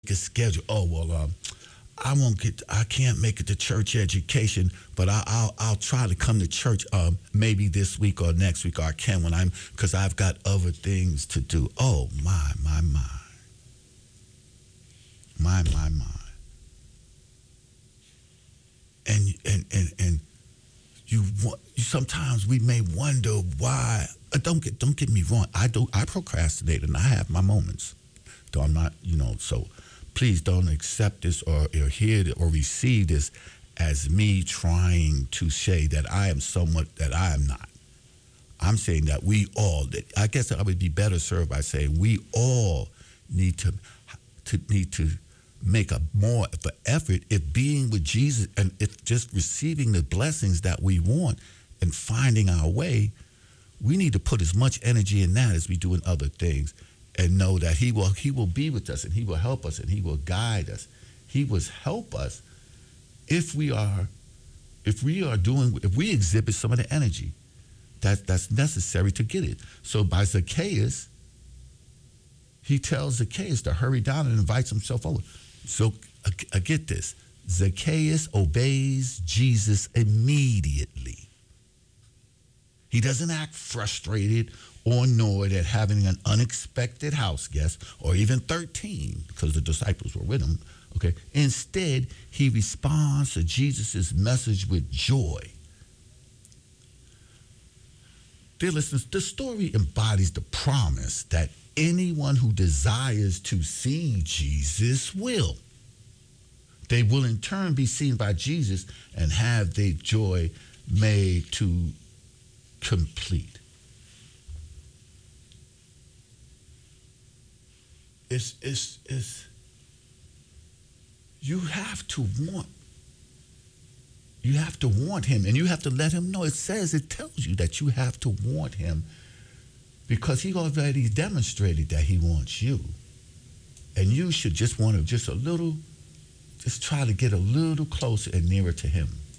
a schedule. Oh well, I won't get. I can't make it to church education, but I'll try to come to church. Maybe this week or next week, or I can when I'm because I've got other things to do. Oh my. And you sometimes we may wonder why. Don't get me wrong. I procrastinate and I have my moments. Though I'm not, so please don't accept this or hear it or receive this as me trying to say that I am somewhat that I am not. I'm saying that we all, I guess I would be better served by saying we all need to make a more of an effort if being with Jesus and if just receiving the blessings that we want and finding our way, we need to put as much energy in that as we do in other things and know that he will be with us and he will help us and he will guide us. He will help us if we exhibit some of the energy that's necessary to get it. So by Zacchaeus, he tells Zacchaeus to hurry down and invites himself over. So get this. Zacchaeus obeys Jesus immediately. He doesn't act frustrated or annoyed at having an unexpected house guest or even 13 because the disciples were with him. Okay. Instead, he responds to Jesus' message with joy. Dear listeners, the story embodies the promise that anyone who desires to see Jesus will. They will in turn be seen by Jesus and have their joy made to complete. It's you have to want him and you have to let him know. It tells you that you have to want him because he already demonstrated that he wants you. And you should just want to just try to get a little closer and nearer to him.